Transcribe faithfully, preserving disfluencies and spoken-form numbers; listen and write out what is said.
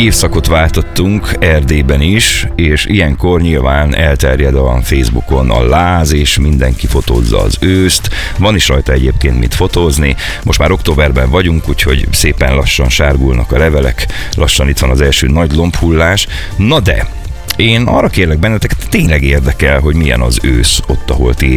évszakot váltottunk Erdélyben is, és ilyenkor nyilván elterjed a Facebookon a láz, és mindenki fotózza az őszt. Van is rajta egyébként mit fotózni. Most már októberben vagyunk, úgyhogy szépen lassan sárgulnak a levelek, lassan itt van az első nagy lombhullás. Na de, én arra kérlek benneteket, tényleg érdekel, hogy milyen az ősz ott, ahol ti